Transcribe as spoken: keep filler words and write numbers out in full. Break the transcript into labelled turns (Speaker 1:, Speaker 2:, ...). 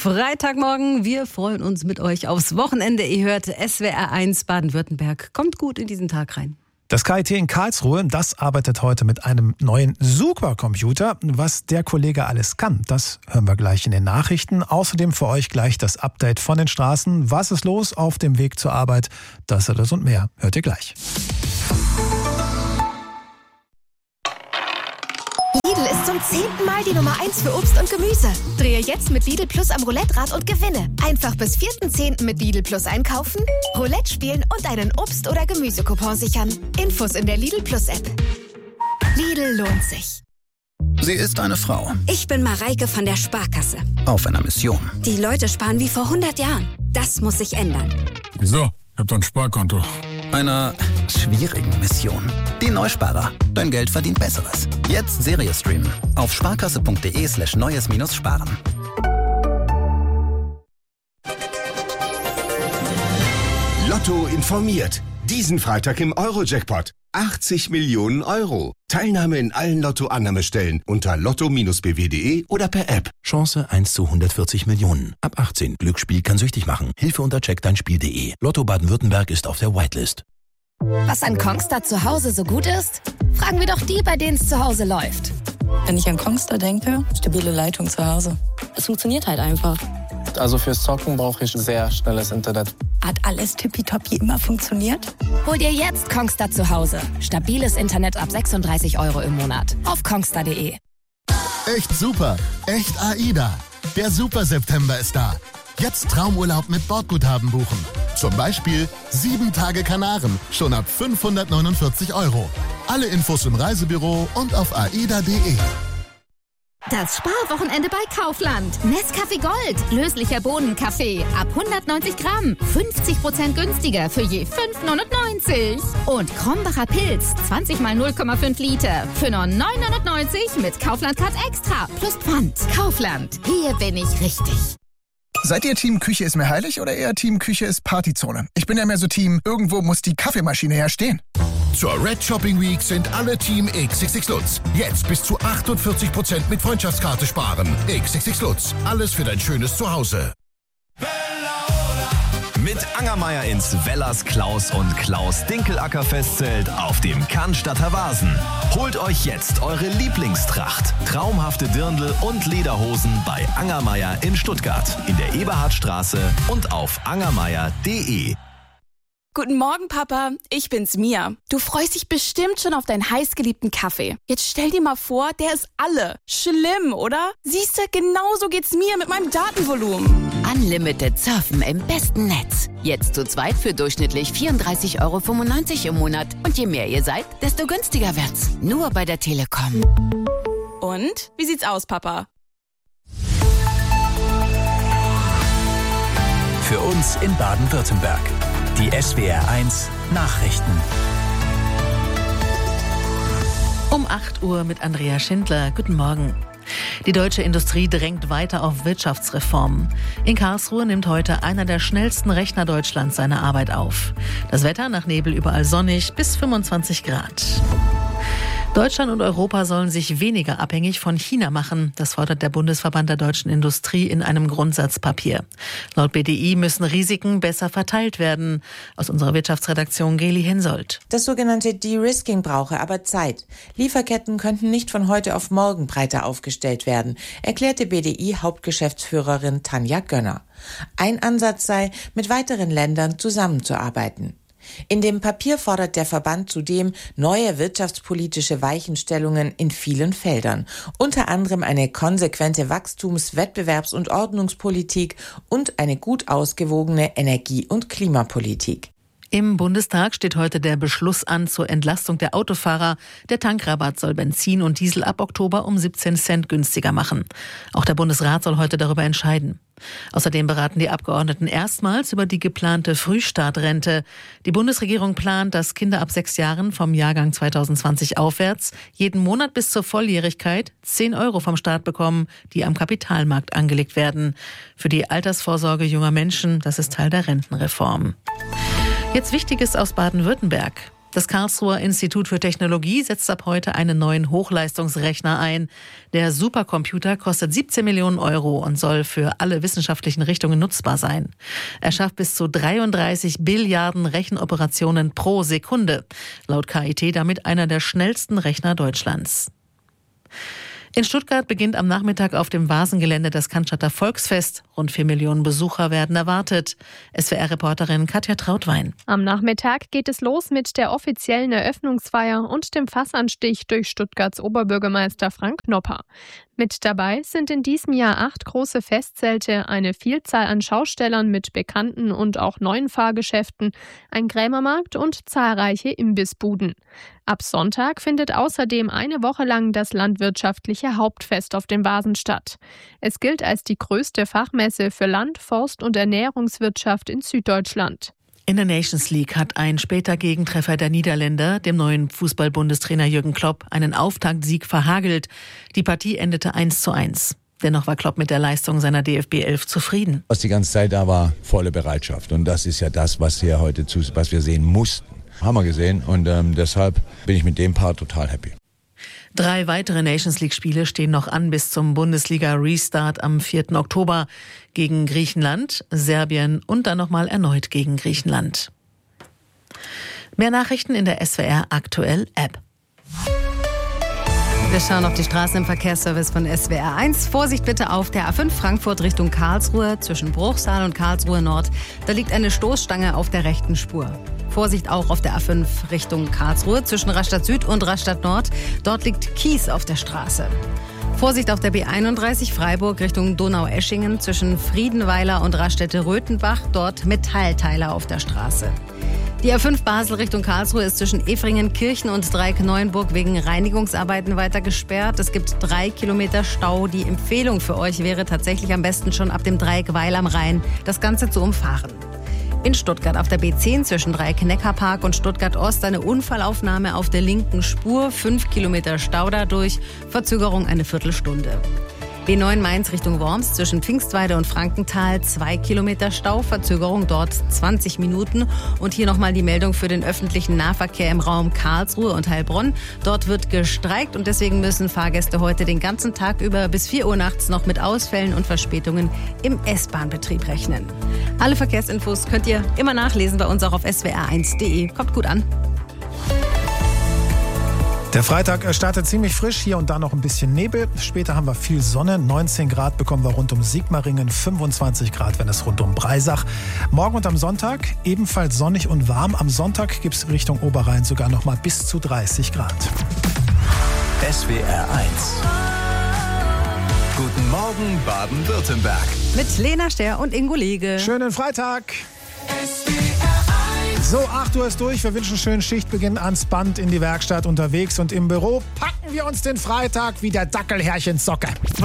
Speaker 1: Freitagmorgen. Wir freuen uns mit euch aufs Wochenende. Ihr hört S W R eins Baden-Württemberg. Kommt gut in diesen Tag rein.
Speaker 2: Das K I T in Karlsruhe, das arbeitet heute mit einem neuen Supercomputer. Was der Kollege alles kann, das hören wir gleich in den Nachrichten. Außerdem für euch gleich das Update von den Straßen. Was ist los auf dem Weg zur Arbeit? Das alles und mehr hört ihr gleich.
Speaker 3: Lidl ist zum zehnten Mal die Nummer eins für Obst und Gemüse. Drehe jetzt mit Lidl Plus am Roulette-Rad und gewinne. Einfach bis vierten zehnten mit Lidl Plus einkaufen, Roulette spielen und einen Obst- oder Gemüsecoupon sichern. Infos in der Lidl Plus App. Lidl lohnt sich.
Speaker 4: Sie ist eine Frau.
Speaker 5: Ich bin Mareike von der Sparkasse.
Speaker 4: Auf einer Mission.
Speaker 5: Die Leute sparen wie vor hundert Jahren. Das muss sich ändern.
Speaker 6: Wieso? Ich hab doch ein Sparkonto.
Speaker 4: Einer schwierigen Mission. Die Neusparer. Dein Geld verdient Besseres. Jetzt Serie streamen. Auf sparkasse.de slash neues minus sparen.
Speaker 7: Lotto informiert. Diesen Freitag im Euro-Jackpot. achtzig Millionen Euro. Teilnahme in allen Lotto-Annahmestellen unter lotto Bindestrich b w punkt de oder per App.
Speaker 8: Chance eins zu hundertvierzig Millionen. Ab achtzehn. Glücksspiel kann süchtig machen. Hilfe unter check dein Spiel punkt de. Lotto Baden-Württemberg ist auf der Whitelist.
Speaker 3: Was an Kongstar zu Hause so gut ist? Fragen wir doch die, bei denen es zu Hause läuft.
Speaker 9: Wenn ich an Kongstar denke, stabile Leitung zu Hause. Es funktioniert halt einfach.
Speaker 10: Also fürs Zocken brauche ich sehr schnelles Internet.
Speaker 9: Hat alles tippitoppi immer funktioniert?
Speaker 3: Hol dir jetzt Kongstar zu Hause. Stabiles Internet ab sechsunddreißig Euro im Monat. Auf kongstar punkt de.
Speaker 11: Echt super. Echt AIDA. Der Super-September ist da. Jetzt Traumurlaub mit Bordguthaben buchen. Zum Beispiel sieben Tage Kanaren. Schon ab fünfhundertneunundvierzig Euro. Alle Infos im Reisebüro und auf aida punkt de.
Speaker 3: Das Sparwochenende bei Kaufland. Nescafé Gold. Löslicher Bohnenkaffee. Ab hundertneunzig Gramm. fünfzig Prozent günstiger für je fünf neunundneunzig. Und Krombacher Pilz. zwanzig mal null Komma fünf Liter. Für nur neun neunundneunzig mit Kaufland Card Extra. Plus Pfand. Kaufland. Hier bin ich richtig.
Speaker 12: Seid ihr Team Küche ist mir heilig oder eher Team Küche ist Partyzone? Ich bin ja mehr so Team, irgendwo muss die Kaffeemaschine herstehen.
Speaker 13: Zur Red Shopping Week sind alle Team X X X Lutz. Jetzt bis zu achtundvierzig Prozent mit Freundschaftskarte sparen. X X X Lutz. Alles für dein schönes Zuhause.
Speaker 14: Mit Angermeier ins Wellers Klaus und Klaus Dinkelacker Festzelt auf dem Cannstatter Vasen. Holt euch jetzt eure Lieblingstracht, traumhafte Dirndl und Lederhosen bei Angermeier in Stuttgart, in der Eberhardstraße und auf angermeier punkt de.
Speaker 15: Guten Morgen, Papa. Ich bin's, Mia. Du freust dich bestimmt schon auf deinen heißgeliebten Kaffee. Jetzt stell dir mal vor, der ist alle. Schlimm, oder? Siehste, genauso geht's mir mit meinem Datenvolumen.
Speaker 16: Unlimited Surfen im besten Netz. Jetzt zu zweit für durchschnittlich vierunddreißig Euro fünfundneunzig im Monat. Und je mehr ihr seid, desto günstiger wird's. Nur bei der Telekom.
Speaker 15: Und? Wie sieht's aus, Papa?
Speaker 8: Für uns in Baden-Württemberg. Die S W R eins Nachrichten.
Speaker 17: Um acht Uhr mit Andrea Schindler. Guten Morgen. Die deutsche Industrie drängt weiter auf Wirtschaftsreformen. In Karlsruhe nimmt heute einer der schnellsten Rechner Deutschlands seine Arbeit auf. Das Wetter nach Nebel überall sonnig bis fünfundzwanzig Grad. Deutschland und Europa sollen sich weniger abhängig von China machen. Das fordert der Bundesverband der deutschen Industrie in einem Grundsatzpapier. Laut B D I müssen Risiken besser verteilt werden. Aus unserer Wirtschaftsredaktion Geli Hensoldt.
Speaker 18: Das sogenannte De-Risking brauche aber Zeit. Lieferketten könnten nicht von heute auf morgen breiter aufgestellt werden, erklärte B D I-Hauptgeschäftsführerin Tanja Gönner. Ein Ansatz sei, mit weiteren Ländern zusammenzuarbeiten. In dem Papier fordert der Verband zudem neue wirtschaftspolitische Weichenstellungen in vielen Feldern, unter anderem eine konsequente Wachstums-, Wettbewerbs- und Ordnungspolitik und eine gut ausgewogene Energie- und Klimapolitik.
Speaker 17: Im Bundestag steht heute der Beschluss an zur Entlastung der Autofahrer. Der Tankrabatt soll Benzin und Diesel ab Oktober um siebzehn Cent günstiger machen. Auch der Bundesrat soll heute darüber entscheiden. Außerdem beraten die Abgeordneten erstmals über die geplante Frühstartrente. Die Bundesregierung plant, dass Kinder ab sechs Jahren vom Jahrgang zweitausendzwanzig aufwärts jeden Monat bis zur Volljährigkeit zehn Euro vom Staat bekommen, die am Kapitalmarkt angelegt werden. Für die Altersvorsorge junger Menschen, das ist Teil der Rentenreform. Jetzt Wichtiges aus Baden-Württemberg. Das Karlsruher Institut für Technologie setzt ab heute einen neuen Hochleistungsrechner ein. Der Supercomputer kostet siebzehn Millionen Euro und soll für alle wissenschaftlichen Richtungen nutzbar sein. Er schafft bis zu dreiunddreißig Billiarden Rechenoperationen pro Sekunde. Laut K I T damit einer der schnellsten Rechner Deutschlands. In Stuttgart beginnt am Nachmittag auf dem Vasengelände das Cannstatter Volksfest. Rund vier Millionen Besucher werden erwartet. S W R-Reporterin Katja Trautwein.
Speaker 19: Am Nachmittag geht es los mit der offiziellen Eröffnungsfeier und dem Fassanstich durch Stuttgarts Oberbürgermeister Frank Nopper. Mit dabei sind in diesem Jahr acht große Festzelte, eine Vielzahl an Schaustellern mit bekannten und auch neuen Fahrgeschäften, ein Krämermarkt und zahlreiche Imbissbuden. Ab Sonntag findet außerdem eine Woche lang das landwirtschaftliche Hauptfest auf dem Vasen statt. Es gilt als die größte Fachmesse für Land-, Forst- und Ernährungswirtschaft in Süddeutschland.
Speaker 17: In der Nations League hat ein später Gegentreffer der Niederländer dem neuen Fußball-Bundestrainer Jürgen Klopp einen Auftaktsieg verhagelt. Die Partie endete eins zu eins. Dennoch war Klopp mit der Leistung seiner D F B elf zufrieden.
Speaker 20: Was die ganze Zeit da war, volle Bereitschaft. Und das ist ja das, was wir heute zu, was wir sehen mussten. Haben wir gesehen und ähm, deshalb bin ich mit dem Part total happy.
Speaker 17: Drei weitere Nations League-Spiele stehen noch an bis zum Bundesliga-Restart am vierten Oktober gegen Griechenland, Serbien und dann nochmal erneut gegen Griechenland. Mehr Nachrichten in der S W R Aktuell App.
Speaker 1: Wir schauen auf die Straßen im Verkehrsservice von S W R eins. Vorsicht bitte auf der A fünf Frankfurt Richtung Karlsruhe zwischen Bruchsal und Karlsruhe Nord. Da liegt eine Stoßstange auf der rechten Spur. Vorsicht auch auf der A fünf Richtung Karlsruhe zwischen Rastatt Süd und Rastatt Nord. Dort liegt Kies auf der Straße. Vorsicht auf der B einunddreißig Freiburg Richtung Donaueschingen zwischen Friedenweiler und Raststätte-Röthenbach. Dort Metallteile auf der Straße. Die A fünf Basel Richtung Karlsruhe ist zwischen Efringen-Kirchen und Dreieck-Neuenburg wegen Reinigungsarbeiten weiter gesperrt. Es gibt drei Kilometer Stau. Die Empfehlung für euch wäre tatsächlich am besten schon ab dem Dreieck Weil am Rhein das Ganze zu umfahren. In Stuttgart auf der B zehn zwischen Dreieck Neckarpark und Stuttgart Ost eine Unfallaufnahme auf der linken Spur. Fünf Kilometer Stau dadurch, Verzögerung eine Viertelstunde. B neun Mainz Richtung Worms zwischen Pfingstweide und Frankenthal, zwei Kilometer Stau, Verzögerung dort zwanzig Minuten. Und hier nochmal die Meldung für den öffentlichen Nahverkehr im Raum Karlsruhe und Heilbronn. Dort wird gestreikt und deswegen müssen Fahrgäste heute den ganzen Tag über bis vier Uhr nachts noch mit Ausfällen und Verspätungen im S-Bahn-Betrieb rechnen. Alle Verkehrsinfos könnt ihr immer nachlesen bei uns auch auf S W R eins punkt de. Kommt gut an.
Speaker 2: Der Freitag startet ziemlich frisch, hier und da noch ein bisschen Nebel. Später haben wir viel Sonne, neunzehn Grad bekommen wir rund um Sigmaringen, fünfundzwanzig Grad, wenn es rund um Breisach. Morgen und am Sonntag ebenfalls sonnig und warm. Am Sonntag gibt es Richtung Oberrhein sogar noch mal bis zu dreißig Grad.
Speaker 14: S W R eins. Guten Morgen Baden-Württemberg.
Speaker 1: Mit Lena Ster und Ingo Lege.
Speaker 2: Schönen Freitag. So, acht Uhr ist durch. Wir wünschen schönen Schichtbeginn ans Band, in die Werkstatt, unterwegs und im Büro. Packen wir uns den Freitag wie der Dackelherrchen Socke.